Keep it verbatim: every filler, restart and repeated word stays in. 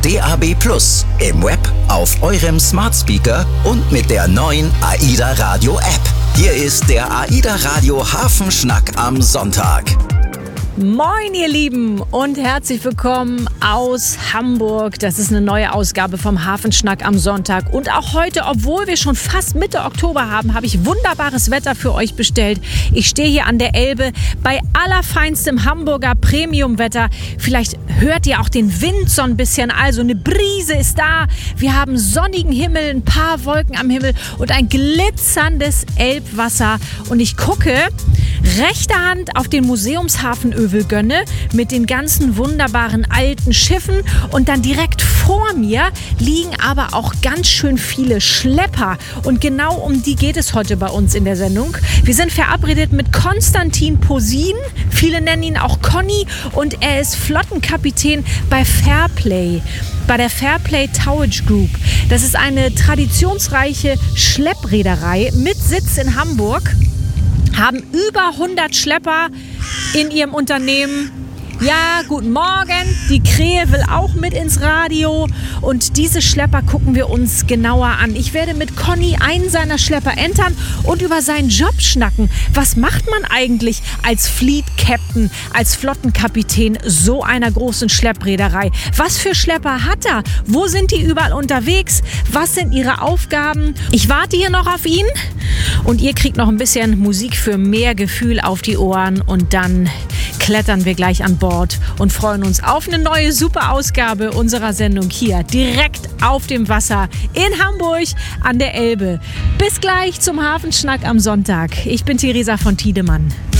D A B plus, im Web, auf eurem Smart Speaker und mit der neuen AIDA Radio App. Hier ist der AIDA Radio Hafenschnack am Sonntag. Moin ihr Lieben und herzlich willkommen aus Hamburg. Das ist eine neue Ausgabe vom Hafenschnack am Sonntag. Und auch heute, obwohl wir schon fast Mitte Oktober haben, habe ich wunderbares Wetter für euch bestellt. Ich stehe hier an der Elbe bei allerfeinstem Hamburger Premiumwetter. Vielleicht hört ihr auch den Wind so ein bisschen. Also eine Brise ist da. Wir haben sonnigen Himmel, ein paar Wolken am Himmel und ein glitzerndes Elbwasser. Und ich gucke rechter Hand auf den Museumshafen Övelgönne mit den ganzen wunderbaren alten Schiffen und dann direkt vor mir liegen aber auch ganz schön viele Schlepper und genau um die geht es heute bei uns in der Sendung. Wir sind verabredet mit Konstantin Posin, viele nennen ihn auch Conny und er ist Flottenkapitän bei Fairplay. Bei der Fairplay Towage Group. Das ist eine traditionsreiche Schleppreederei mit Sitz in Hamburg. Haben über hundert Schlepper in ihrem Unternehmen. Ja, guten Morgen. Die Krähe will auch mit ins Radio. Und diese Schlepper gucken wir uns genauer an. Ich werde mit Conny einen seiner Schlepper entern und über seinen Job schnacken. Was macht man eigentlich als Fleet Captain, als Flottenkapitän so einer großen Schleppreederei? Was für Schlepper hat er? Wo sind die überall unterwegs? Was sind ihre Aufgaben? Ich warte hier noch auf ihn. Und ihr kriegt noch ein bisschen Musik für mehr Gefühl auf die Ohren. Und dann klettern wir gleich an Bord und freuen uns auf eine neue super Ausgabe unserer Sendung hier direkt auf dem Wasser in Hamburg an der Elbe. Bis gleich zum Hafenschnack am Sonntag. Ich bin Theresa von Tiedemann.